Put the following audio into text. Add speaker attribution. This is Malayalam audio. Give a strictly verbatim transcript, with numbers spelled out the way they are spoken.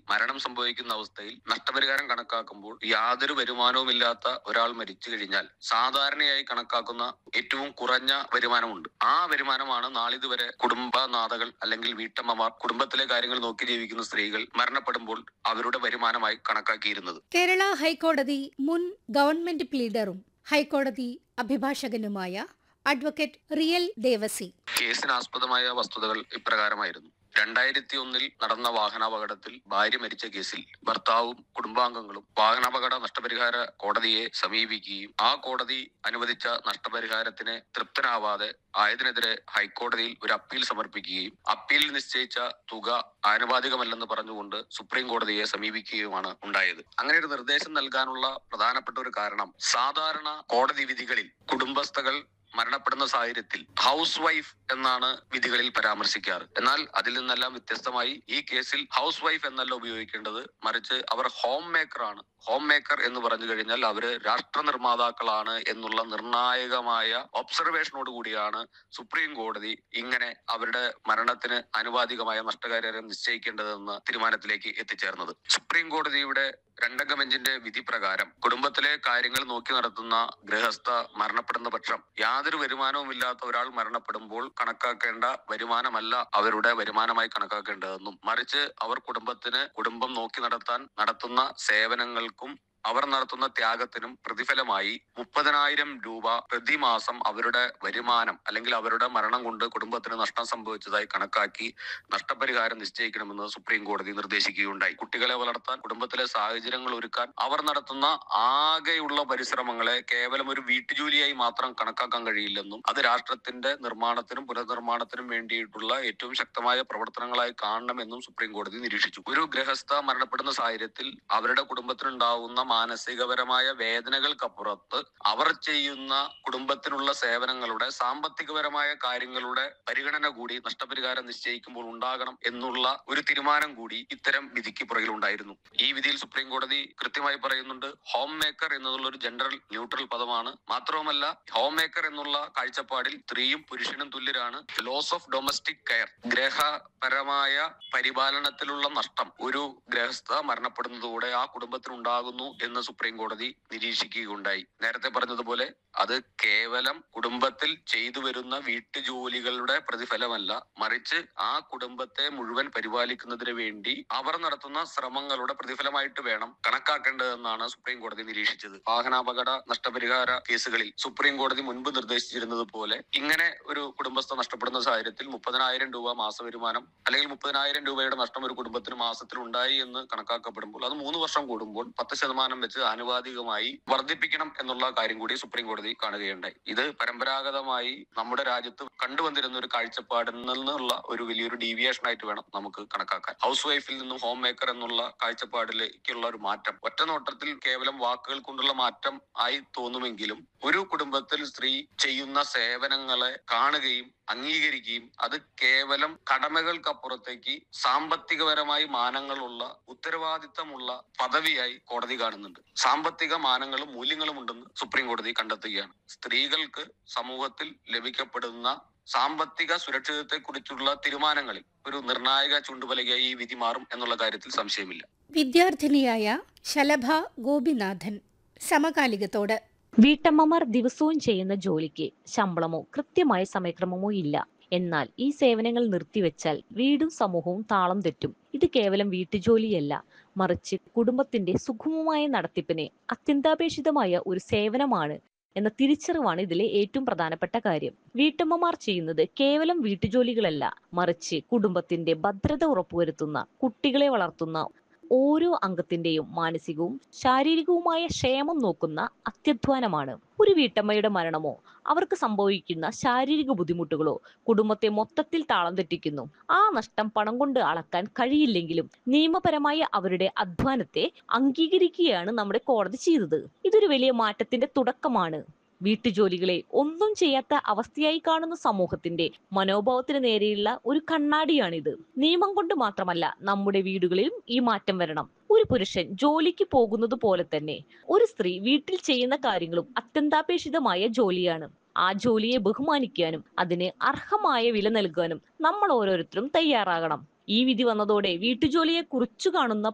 Speaker 1: മരണം സംഭവിക്കുന്ന അവസ്ഥയിൽ നഷ്ടപരിഹാരം കണക്കാക്കുമ്പോൾ യാതൊരു വരുമാനവുമില്ലാത്ത ഒരാൾ മരിച്ചു കഴിഞ്ഞാൽ സാധാരണയായി കണക്കാക്കുന്ന ഏറ്റവും കുറഞ്ഞ വരുമാനമുണ്ട്. ആ വരുമാനമാണ് നാളിതുവരെ കുടുംബനാഥകൾ അല്ലെങ്കിൽ വീട്ടമ്മമാർ, കുടുംബത്തിലെ കാര്യങ്ങൾ നോക്കി ജീവിക്കുന്ന സ്ത്രീകൾ മരണപ്പെടുമ്പോൾ അവരുടെ വരുമാനമായി കണക്കാക്കിയിരുന്നത്.
Speaker 2: കേരള ഹൈക്കോടതി മുൻ ഗവൺമെന്റ് പ്ലീഡറും ഹൈക്കോടതി അഭിഭാഷകനുമായ അഡ്വക്കേറ്റ് റിയൽ ദേവസി.
Speaker 1: കേസിനാസ്പദമായ വസ്തുതകൾ ഇപ്രകാരമായിരുന്നു. രണ്ടായിരത്തി ഒന്നിൽ നടന്ന വാഹനാപകടത്തിൽ ഭാര്യ മരിച്ച കേസിൽ ഭർത്താവും കുടുംബാംഗങ്ങളും വാഹനാപകട നഷ്ടപരിഹാര കോടതിയെ സമീപിക്കുകയും ആ കോടതി അനുവദിച്ച നഷ്ടപരിഹാരത്തിന് തൃപ്തനാവാതെ ആയതിനെതിരെ ഹൈക്കോടതിയിൽ ഒരു അപ്പീൽ സമർപ്പിക്കുകയും അപ്പീലിൽ നിശ്ചയിച്ച തുക ആനുപാതികമല്ലെന്ന് പറഞ്ഞുകൊണ്ട് സുപ്രീം കോടതിയെ സമീപിക്കുകയുമാണ് ഉണ്ടായത്. അങ്ങനെ ഒരു നിർദ്ദേശം നൽകാനുള്ള പ്രധാനപ്പെട്ട ഒരു കാരണം, സാധാരണ കോടതി വിധികളിൽ കുടുംബസ്ഥകൾ മരണപ്പെടുന്ന സാഹചര്യത്തിൽ ഹൗസ് വൈഫ് എന്നാണ് വിധികളിൽ പരാമർശിക്കാറ്. എന്നാൽ അതിൽ നിന്നെല്ലാം വ്യത്യസ്തമായി ഈ കേസിൽ ഹൗസ് വൈഫ് എന്നല്ല ഉപയോഗിക്കേണ്ടത്, മറിച്ച് അവർ ഹോം മേക്കർ ആണ്. ഹോം മേക്കർ എന്ന് പറഞ്ഞു കഴിഞ്ഞാൽ അവര് രാഷ്ട്ര നിർമ്മാതാക്കളാണ് എന്നുള്ള നിർണായകമായ ഒബ്സർവേഷനോട് കൂടിയാണ് സുപ്രീം കോടതി ഇങ്ങനെ അവരുടെ മരണത്തിന് ആനുപാതികമായ നഷ്ടപരിഹാരം നിശ്ചയിക്കേണ്ടതെന്ന തീരുമാനത്തിലേക്ക് എത്തിച്ചേർന്നത്. സുപ്രീം കോടതിയുടെ രണ്ടംഗ ബെഞ്ചിന്റെ വിധി പ്രകാരം കുടുംബത്തിലെ കാര്യങ്ങൾ നോക്കി നടത്തുന്ന ഗൃഹസ്ഥ മരണപ്പെടുന്ന പക്ഷം യാതൊരു വരുമാനവും ഇല്ലാത്ത ഒരാൾ മരണപ്പെടുമ്പോൾ കണക്കാക്കേണ്ട വരുമാനമല്ല അവരുടെ വരുമാനമായി കണക്കാക്കേണ്ടതെന്നും, മറിച്ച് അവർ കുടുംബത്തിന് കുടുംബം നോക്കി നടത്താൻ നടത്തുന്ന സേവനങ്ങൾക്കും അവർ നടത്തുന്ന ത്യാഗത്തിനും പ്രതിഫലമായി മുപ്പതിനായിരം രൂപ പ്രതിമാസം അവരുടെ വരുമാനം അല്ലെങ്കിൽ അവരുടെ മരണം കൊണ്ട് കുടുംബത്തിന് നഷ്ടം സംഭവിച്ചതായി കണക്കാക്കി നഷ്ടപരിഹാരം നിശ്ചയിക്കണമെന്ന് സുപ്രീം കോടതി നിർദ്ദേശിക്കുകയുണ്ടായി. കുട്ടികളെ വളർത്താൻ, കുടുംബത്തിലെ സാഹചര്യങ്ങൾ ഒരുക്കാൻ അവർ നടത്തുന്ന ആകെയുള്ള പരിശ്രമങ്ങളെ കേവലം ഒരു വീട്ടുജോലിയായി മാത്രം കണക്കാക്കാൻ കഴിയില്ലെന്നും അത് രാഷ്ട്രത്തിന്റെ നിർമ്മാണത്തിനും പുനർനിർമ്മാണത്തിനും വേണ്ടിയിട്ടുള്ള ഏറ്റവും ശക്തമായ പ്രവർത്തനങ്ങളായി കാണണമെന്നും സുപ്രീം കോടതി നിരീക്ഷിച്ചു. ഒരു ഗൃഹസ്ഥ മരണപ്പെടുന്ന സാഹചര്യത്തിൽ അവരുടെ കുടുംബത്തിനുണ്ടാവുന്ന മാനസികപരമായ വേദനകൾക്കപ്പുറത്ത് അവർ ചെയ്യുന്ന കുടുംബത്തിനുള്ള സേവനങ്ങളുടെ സാമ്പത്തികപരമായ കാര്യങ്ങളുടെ പരിഗണന കൂടി നഷ്ടപരിഹാരം നിശ്ചയിക്കുമ്പോൾ ഉണ്ടാകണം എന്നുള്ള ഒരു തീരുമാനം കൂടി ഇത്തരം വിധിക്ക് പുറകിലുണ്ടായിരുന്നു. ഈ വിധിയിൽ സുപ്രീം കോടതി കൃത്യമായി പറയുന്നുണ്ട്, ഹോം മേക്കർ എന്നുള്ള ഒരു ജെൻഡർ ന്യൂട്രൽ പദമാണ്. മാത്രവുമല്ല, ഹോം മേക്കർ എന്നുള്ള കാഴ്ചപ്പാടിൽ സ്ത്രീയും പുരുഷനും തുല്യരാണ്. ലോസ് ഓഫ് ഡൊമസ്റ്റിക് കെയർ, ഗ്രഹപരമായ പരിപാലനത്തിലുള്ള നഷ്ടം ഒരു ഗൃഹസ്ഥ മരണപ്പെടുന്നതോടെ ആ കുടുംബത്തിനുണ്ടാകുന്നു എന്ന് സുപ്രീം കോടതി നിരീക്ഷിക്കുകയുണ്ടായി. നേരത്തെ പറഞ്ഞതുപോലെ അത് കേവലം കുടുംബത്തിൽ ചെയ്തു വരുന്ന വീട്ടുജോലികളുടെ പ്രതിഫലമല്ല, മറിച്ച് ആ കുടുംബത്തെ മുഴുവൻ പരിപാലിക്കുന്നതിന് വേണ്ടി അവർ നടത്തുന്ന ശ്രമങ്ങളുടെ പ്രതിഫലമായിട്ട് വേണം കണക്കാക്കേണ്ടതെന്നാണ് സുപ്രീം കോടതി നിരീക്ഷിച്ചത്. വാഹനാപകട നഷ്ടപരിഹാര കേസുകളിൽ സുപ്രീം കോടതി മുൻപ് നിർദ്ദേശിച്ചിരുന്നത് പോലെ ഇങ്ങനെ ഒരു കുടുംബസ്ഥ നഷ്ടപ്പെടുന്ന സാഹചര്യത്തിൽ മുപ്പതിനായിരം രൂപ മാസവരുമാനം അല്ലെങ്കിൽ മുപ്പതിനായിരം രൂപയുടെ നഷ്ടം ഒരു കുടുംബത്തിന് മാസത്തിൽ ഉണ്ടായി എന്ന് കണക്കാക്കപ്പെടുമ്പോൾ അത് മൂന്ന് വർഷം കൂടുമ്പോൾ പത്ത് ശതമാനം വെച്ച് ആനുപാതികമായി വർദ്ധിപ്പിക്കണം എന്നുള്ള കാര്യം കൂടി സുപ്രീം കോടതി കാണുകയുണ്ടായി. ഇത് പരമ്പരാഗതമായി നമ്മുടെ രാജ്യത്ത് കണ്ടുവന്നിരുന്ന ഒരു കാഴ്ചപ്പാടിൽ നിന്നുള്ള ഒരു വലിയൊരു ഡീവിയേഷൻ ആയിട്ട് വേണം നമുക്ക് കണക്കാക്കാൻ. ഹൗസ് വൈഫിൽ നിന്നും ഹോം മേക്കർ എന്നുള്ള കാഴ്ചപ്പാടിലേക്കുള്ള ഒരു മാറ്റം ഒറ്റ നോട്ടത്തിൽ കേവലം വാക്കുകൾ കൊണ്ടുള്ള മാറ്റം ആയി തോന്നുമെങ്കിലും ഒരു കുടുംബത്തിൽ സ്ത്രീ ചെയ്യുന്ന സേവനങ്ങളെ കാണുകയും അംഗീകരിക്കുകയും അത് കേവലം കടമകൾക്കപ്പുറത്തേക്ക് സാമ്പത്തികപരമായി മാനങ്ങളുള്ള ഉത്തരവാദിത്തമുള്ള പദവിയായി കോടതി കാണുന്നുണ്ട്. സാമ്പത്തിക മാനങ്ങളും മൂല്യങ്ങളും ഉണ്ടെന്ന് സുപ്രീം കോടതി കണ്ടെത്തുകയാണ്. സ്ത്രീകൾക്ക് സമൂഹത്തിൽ ലഭിക്കപ്പെടുന്ന സാമ്പത്തിക സുരക്ഷിതത്തെ കുറിച്ചുള്ള തീരുമാനങ്ങളിൽ ഒരു നിർണായക ചൂണ്ടുപലകയായി ഈ വിധി മാറും എന്നുള്ള കാര്യത്തിൽ സംശയമില്ല.
Speaker 2: വിദ്യാർത്ഥിനിയായ ശലഭ ഗോപിനാഥൻ സമകാലികത്തോട്.
Speaker 3: വീട്ടമ്മമാർ ദിവസവും ചെയ്യുന്ന ജോലിക്ക് ശമ്പളമോ കൃത്യമായ സമയക്രമമോ ഇല്ല. എന്നാൽ ഈ സേവനങ്ങൾ നിർത്തിവെച്ചാൽ വീടും സമൂഹവും താളം തെറ്റും. ഇത് കേവലം വീട്ടുജോലിയല്ല, മറിച്ച് കുടുംബത്തിന്റെ സുഗമമായ നടത്തിപ്പിന് അത്യന്താപേക്ഷിതമായ ഒരു സേവനമാണ് എന്ന തിരിച്ചറിവാണ് ഇതിലെ ഏറ്റവും പ്രധാനപ്പെട്ട കാര്യം. വീട്ടമ്മമാർ ചെയ്യുന്നത് കേവലം വീട്ടുജോലികളല്ല, മറിച്ച് കുടുംബത്തിന്റെ ഭദ്രത ഉറപ്പുവരുത്തുന്ന, കുട്ടികളെ വളർത്തുന്ന ഓരോ അംഗത്തിന്റെയും മാനസികവും ശാരീരികവുമായ ക്ഷേമം നോക്കുന്ന അത്യധ്വാനമാണ്. ഒരു വീട്ടമ്മയുടെ മരണമോ അവർക്ക് സംഭവിക്കുന്ന ശാരീരിക ബുദ്ധിമുട്ടുകളോ കുടുംബത്തെ മൊത്തത്തിൽ താളം തെറ്റിക്കുന്നു. ആ നഷ്ടം പണം കൊണ്ട് അളക്കാൻ കഴിയില്ലെങ്കിലും നിയമപരമായ അവരുടെ അധ്വാനത്തെ അംഗീകരിക്കുകയാണ് നമ്മുടെ കോടതി ചെയ്തത്. ഇതൊരു വലിയ മാറ്റത്തിന്റെ തുടക്കമാണ്. വീട്ടുജോലികളെ ഒന്നും ചെയ്യാത്ത അവസ്ഥയായി കാണുന്ന സമൂഹത്തിന്റെ മനോഭാവത്തിന് നേരെയുള്ള ഒരു കണ്ണാടിയാണിത്. നിയമം കൊണ്ട് മാത്രമല്ല, നമ്മുടെ വീടുകളിലും ഈ മാറ്റം വരണം. ഒരു പുരുഷൻ ജോലിക്ക് പോകുന്നത് പോലെ തന്നെ ഒരു സ്ത്രീ വീട്ടിൽ ചെയ്യുന്ന കാര്യങ്ങളും അത്യന്താപേക്ഷിതമായ ജോലിയാണ്. ആ ജോലിയെ ബഹുമാനിക്കാനും അതിന് അർഹമായ വില നൽകാനും നമ്മൾ ഓരോരുത്തരും തയ്യാറാകണം. ഈ വിധി വന്നതോടെ വീട്ടുജോലിയെ കുറിച്ചു കാണുന്ന